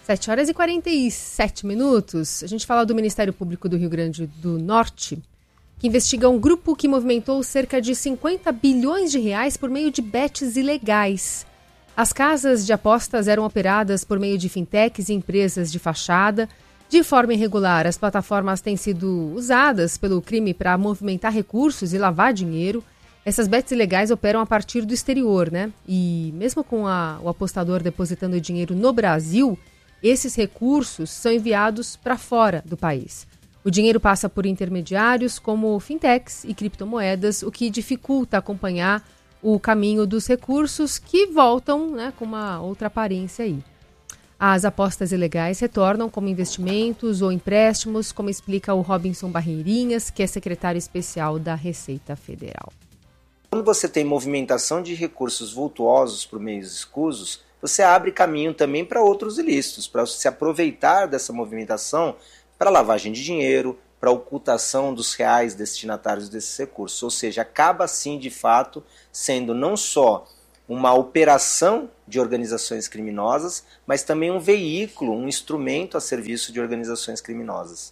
7h47. A gente fala do Ministério Público do Rio Grande do Norte, que investiga um grupo que movimentou cerca de 50 bilhões de reais por meio de bets ilegais. As casas de apostas eram operadas por meio de fintechs e empresas de fachada. De forma irregular, as plataformas têm sido usadas pelo crime para movimentar recursos e lavar dinheiro. Essas bets ilegais operam a partir do exterior, né? E mesmo com o apostador depositando dinheiro no Brasil, esses recursos são enviados para fora do país. O dinheiro passa por intermediários como fintechs e criptomoedas, o que dificulta acompanhar o caminho dos recursos que voltam, né, com uma outra aparência aí. As apostas ilegais retornam como investimentos ou empréstimos, como explica o Robinson Barreirinhas, que é secretário especial da Receita Federal. Quando você tem movimentação de recursos vultuosos por meios escusos, você abre caminho também para outros ilícitos, para se aproveitar dessa movimentação para lavagem de dinheiro, para ocultação dos reais destinatários desses recursos. Ou seja, acaba sim, de fato, sendo não só uma operação de organizações criminosas, mas também um veículo, um instrumento a serviço de organizações criminosas.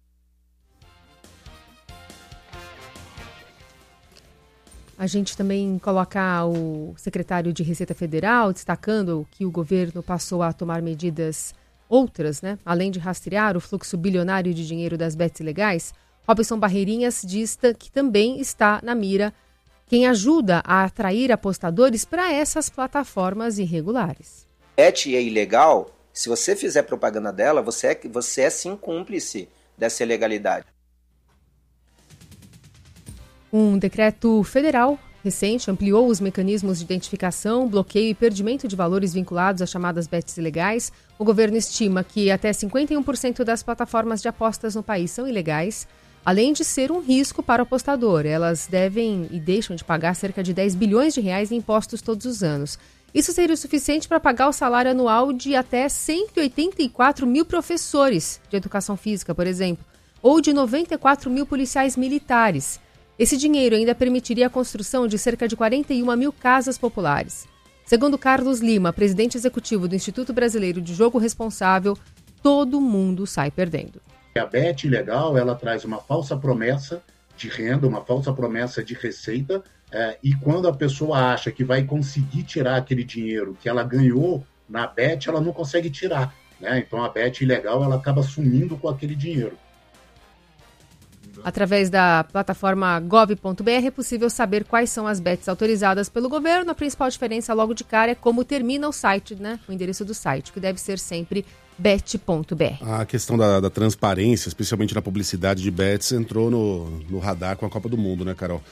A gente também coloca o secretário de Receita Federal destacando que o governo passou a tomar medidas outras, né? Além de rastrear o fluxo bilionário de dinheiro das bets ilegais. Robinson Barreirinhas diz que também está na mira quem ajuda a atrair apostadores para essas plataformas irregulares. Bet é ilegal, se você fizer propaganda dela, você é sim cúmplice dessa ilegalidade. Um decreto federal recente ampliou os mecanismos de identificação, bloqueio e perdimento de valores vinculados às chamadas bets ilegais. O governo estima que até 51% das plataformas de apostas no país são ilegais, além de ser um risco para o apostador. Elas devem e deixam de pagar cerca de 10 bilhões de reais em impostos todos os anos. Isso seria o suficiente para pagar o salário anual de até 184 mil professores de educação física, por exemplo, ou de 94 mil policiais militares. Esse dinheiro ainda permitiria a construção de cerca de 41 mil casas populares. Segundo Carlos Lima, presidente executivo do Instituto Brasileiro de Jogo Responsável, todo mundo sai perdendo. A bet ilegal, ela traz uma falsa promessa de renda, uma falsa promessa de receita, e quando a pessoa acha que vai conseguir tirar aquele dinheiro que ela ganhou na bet, ela não consegue tirar, né? Então a bet ilegal, ela acaba sumindo com aquele dinheiro. Através da plataforma gov.br é possível saber quais são as bets autorizadas pelo governo. A principal diferença logo de cara é como termina o site, né? O endereço do site, que deve ser sempre bet.br. A questão da transparência, especialmente na publicidade de bets, entrou no radar com a Copa do Mundo, né, Carol?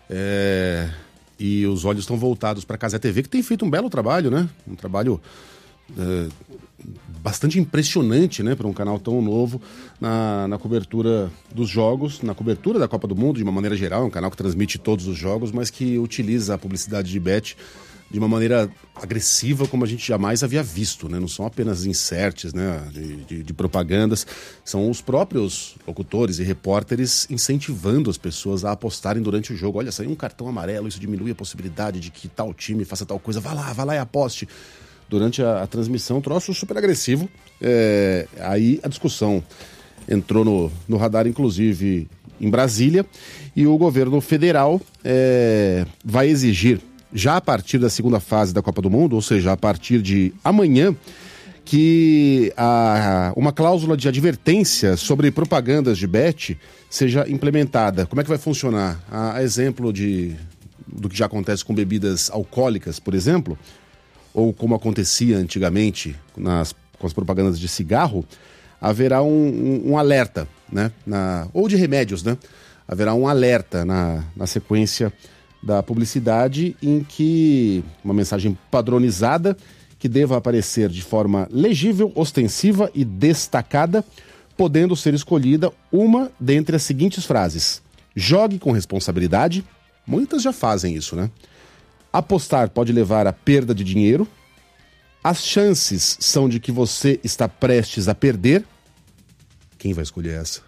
E os olhos estão voltados para a Cazé TV, que tem feito um belo trabalho, né? Um trabalho bastante impressionante, né, para um canal tão novo na cobertura dos jogos, na cobertura da Copa do Mundo, de uma maneira geral. É um canal que transmite todos os jogos, mas que utiliza a publicidade de bet de uma maneira agressiva como a gente jamais havia visto, né? Não são apenas inserts, né, de propagandas, são os próprios locutores e repórteres incentivando as pessoas a apostarem durante o jogo. Olha, saiu um cartão amarelo, isso diminui a possibilidade de que tal time faça tal coisa, vá lá e aposte. Durante a transmissão, troço super agressivo. Aí a discussão entrou no radar, inclusive em Brasília, e o governo federal vai exigir, já a partir da segunda fase da Copa do Mundo, ou seja, a partir de amanhã, que uma cláusula de advertência sobre propagandas de bet seja implementada. Como é que vai funcionar? A exemplo do que já acontece com bebidas alcoólicas, por exemplo, ou como acontecia antigamente com as propagandas de cigarro, haverá um alerta, né? Ou de remédios, né? Haverá um alerta na sequência da publicidade, em que uma mensagem padronizada que deva aparecer de forma legível, ostensiva e destacada, podendo ser escolhida uma dentre as seguintes frases: jogue com responsabilidade. Muitas já fazem isso, né? Apostar pode levar à perda de dinheiro. As chances são de que você está prestes a perder. Quem vai escolher essa?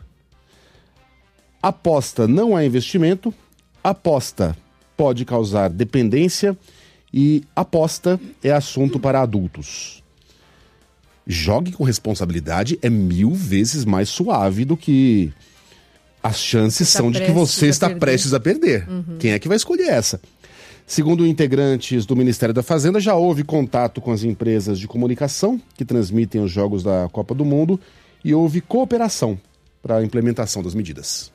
Aposta não é investimento. Aposta pode causar dependência. E aposta é assunto para adultos. Jogue com responsabilidade é 1000 vezes mais suave do que as chances são de que você está prestes a perder. Quem é que vai escolher essa? Segundo integrantes do Ministério da Fazenda, já houve contato com as empresas de comunicação que transmitem os jogos da Copa do Mundo e houve cooperação para a implementação das medidas.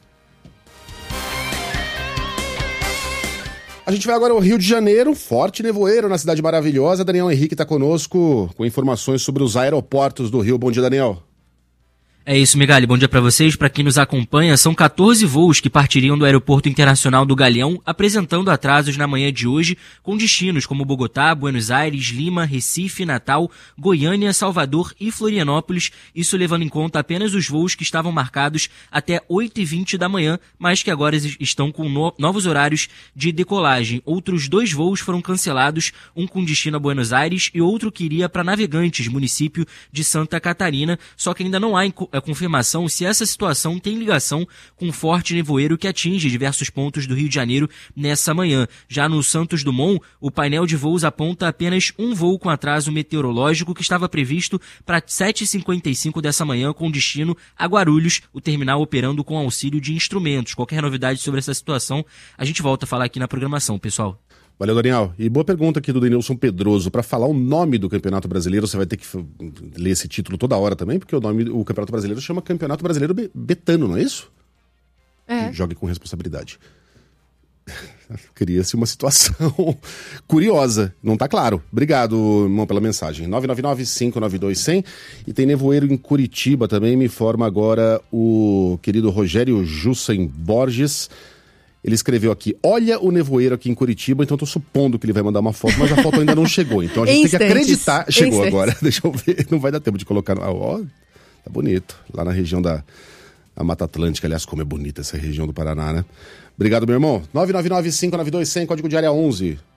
A gente vai agora ao Rio de Janeiro, forte nevoeiro na cidade maravilhosa. Daniel Henrique está conosco com informações sobre os aeroportos do Rio. Bom dia, Daniel. É isso, Megali. Bom dia para vocês. Para quem nos acompanha, são 14 voos que partiriam do Aeroporto Internacional do Galeão, apresentando atrasos na manhã de hoje, com destinos como Bogotá, Buenos Aires, Lima, Recife, Natal, Goiânia, Salvador e Florianópolis, isso levando em conta apenas os voos que estavam marcados até 8h20 da manhã, mas que agora estão com novos horários de decolagem. Outros 2 voos foram cancelados, um com destino a Buenos Aires e outro que iria para Navegantes, município de Santa Catarina, só que ainda não há a confirmação se essa situação tem ligação com o forte nevoeiro que atinge diversos pontos do Rio de Janeiro nessa manhã. Já no Santos Dumont, o painel de voos aponta apenas um voo com atraso meteorológico que estava previsto para 7h55 dessa manhã com destino a Guarulhos, o terminal operando com auxílio de instrumentos. Qualquer novidade sobre essa situação, a gente volta a falar aqui na programação, pessoal. Valeu, Daniel. E boa pergunta aqui do Denilson Pedroso. Para falar o nome do Campeonato Brasileiro, você vai ter que ler esse título toda hora também, porque o Campeonato Brasileiro chama Campeonato Brasileiro Betano, não é isso? É. Jogue com responsabilidade. Cria-se uma situação curiosa. Não tá claro. Obrigado, irmão, pela mensagem. 999-592-100. E tem nevoeiro em Curitiba também. Me informa agora o querido Rogério Jussen Borges. Ele escreveu aqui, olha o nevoeiro aqui em Curitiba, então eu tô supondo que ele vai mandar uma foto, mas a foto ainda não chegou. Então a gente tem que acreditar. Chegou agora, deixa eu ver, não vai dar tempo de colocar. Ó, tá bonito. Lá na região da Mata Atlântica, aliás, como é bonita essa região do Paraná, né? Obrigado, meu irmão. 999-592-100, código de área 11.